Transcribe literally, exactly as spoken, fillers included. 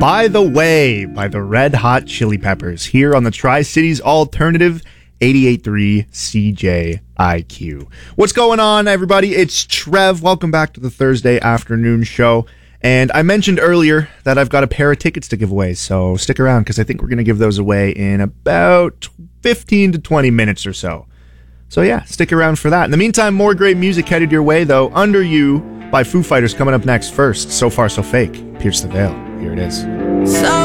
By the Way by the Red Hot Chili Peppers here on the Tri-Cities Alternative eighty-eight point three C J I Q. What's going on, everybody? It's Trev. Welcome back to the Thursday afternoon show. And I mentioned earlier that I've got a pair of tickets to give away, so stick around because I think we're going to give those away in about fifteen to twenty minutes or so. So yeah, stick around for that. In the meantime, more great music headed your way, though. Under You by Foo Fighters coming up next. First, So Far So Fake, Pierce the Veil. Here it is. So